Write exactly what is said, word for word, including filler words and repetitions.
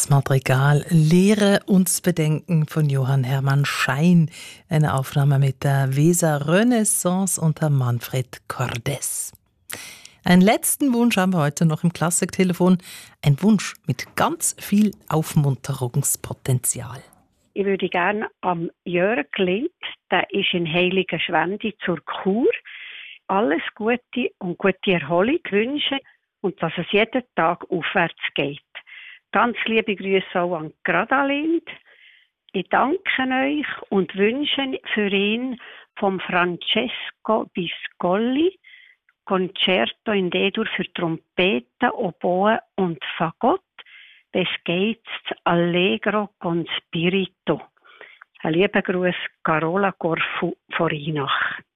Das Madrigal Lehre und Bedenken von Johann Hermann Schein. Eine Aufnahme mit der Weser Renaissance unter Manfred Cordes. Einen letzten Wunsch haben wir heute noch im Klassiktelefon. Ein Wunsch mit ganz viel Aufmunterungspotenzial. Ich würde gerne am Jörg Lind, der ist in Heiligenschwendi zur Kur, alles Gute und gute Erholung wünschen und dass es jeden Tag aufwärts geht. Ganz liebe Grüße auch an Gradalind. Ich danke euch und wünsche für ihn vom Francesco Biscolli Concerto in D-Dur für Trompete, Oboe und Fagott. Es geht Allegro con Spirito. Ein lieber Gruß, Carola Corfu von Rheinach.